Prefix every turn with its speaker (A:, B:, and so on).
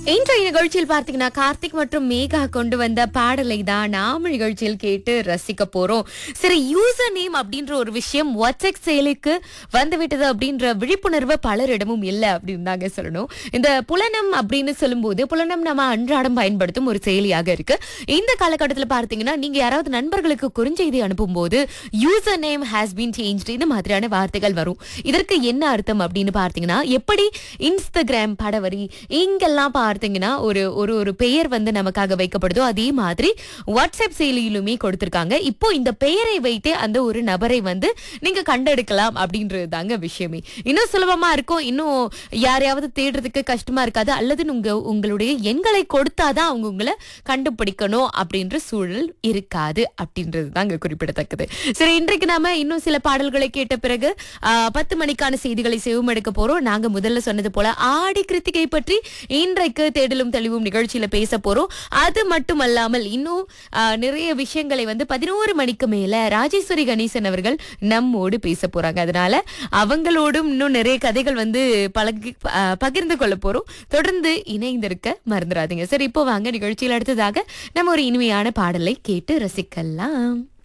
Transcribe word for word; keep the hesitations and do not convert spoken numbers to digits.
A: இன்றைய நிகழ்ச்சியில் பார்த்தீங்கன்னா கார்த்திக் மற்றும் மேகா கொண்டு வந்த பாடலை தான் நாம நிகழ்ச்சியில் கேட்டு ரசிக்க போறோம். சரி, யூசர் நேம் அப்படின்ற ஒரு விஷயம் வாட்ஸ்அப் செயலிக்கு வந்துவிட்டது அப்படின்ற விழிப்புணர்வு பலரிடமும் இல்லை அப்படின்னு தாங்க சொல்லணும். இந்த புலனம் அப்படின்னு சொல்லும்போது புலனம் நம்ம அன்றாடம் பயன்படுத்தும் ஒரு செயலியாக இருக்கு. இந்த காலகட்டத்தில் பார்த்தீங்கன்னா நீங்க யாராவது நண்பர்களுக்கு குறுஞ்செய்தி அனுப்பும் போது user name has been changed இந்த மாதிரியான வார்த்தைகள் வரும். இதற்கு என்ன அர்த்தம் அப்படின்னு பார்த்தீங்கன்னா, எப்படி இன்ஸ்டாகிராம் படவரி இங்கெல்லாம் பார்த்தீங்கன்னா ஒரு ஒரு ஒரு பெயர் வந்து நமக்காக வைக்கப்படுதோ அதே மாதிரி வாட்ஸ்அப் செயலியிலுமே கொடுத்திருக்காங்க. இப்போ இந்த பெயரை வைத்தே அந்த ஒரு நபரை வந்து நீங்க கண்டெடுக்கலாம் அப்படின்றது தாங்க விஷயமே. இன்னும் சுலபமா இருக்கும், இன்னும் யாரையாவது தேடுறதுக்கு கஷ்டமா இருக்காது. அல்லது உங்க உங்களுடைய எண்களை கொடுத்தாதான் அவங்க உங்களை கண்டுபிடிக்கணும் அப்படின்ற சூழல் இருக்காது அப்படின்றது தாங்க குறிப்பிடத்தக்கது. சரி, இன்றைக்கு நாம இன்னும் சில பாடல்களை கேட்ட பிறகு ஆஹ் பத்து மணிக்கான செய்திகளை செவமெடுக்க போறோம். நாங்க முதல்ல சொன்னது போல ஆடி கிருத்திகை பற்றி இன்றைக்கு தேடலும் தெளிவும் நிகழ்ச்சியில பேச போறோம். அது மட்டுமல்லாமல் இன்னும் ஆஹ், நிறைய விஷயங்களை வந்து பதினோரு மணிக்கு மேல ராஜேஸ்வரி கணேசன் அவர்கள் நம்மோடு பேச போறாங்க. அதனால அவங்களோடும் இன்னும் நிறைய கதைகள் வந்து பழகி ஆஹ், பகிர்ந்து கொள்ள போறோம். தொடர்ந்து இணைந்திருக்க மறந்துடாதீங்க. சரி, இப்போ வாங்க நிகழ்ச்சியில் அடுத்ததாக நம்ம ஒரு இனிமையான பாடலை கேட்டு ரசிக்கலாம்.